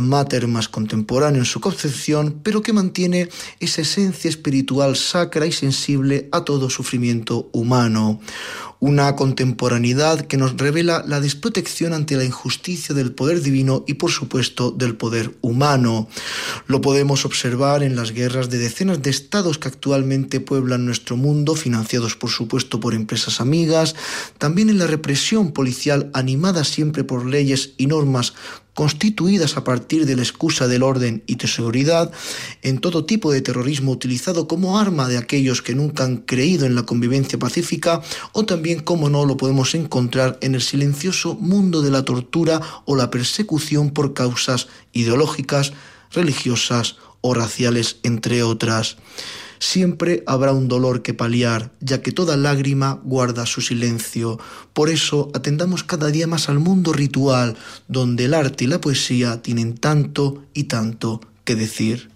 mater más contemporáneo en su concepción, pero que mantiene esa esencia espiritual sacra y sensible a todo sufrimiento humano. Una contemporaneidad que nos revela la desprotección ante la injusticia del poder divino y, por supuesto, del poder humano. Lo podemos observar en las guerras de decenas de estados que actualmente pueblan nuestro mundo, financiados, por supuesto, por empresas amigas, también en la represión policial animada siempre por leyes y normas constituidas a partir de la excusa del orden y de seguridad, en todo tipo de terrorismo utilizado como arma de aquellos que nunca han creído en la convivencia pacífica, o también, como no, lo podemos encontrar en el silencioso mundo de la tortura o la persecución por causas ideológicas, religiosas o raciales, entre otras. Siempre habrá un dolor que paliar, ya que toda lágrima guarda su silencio. Por eso atendamos cada día más al mundo ritual, donde el arte y la poesía tienen tanto y tanto que decir.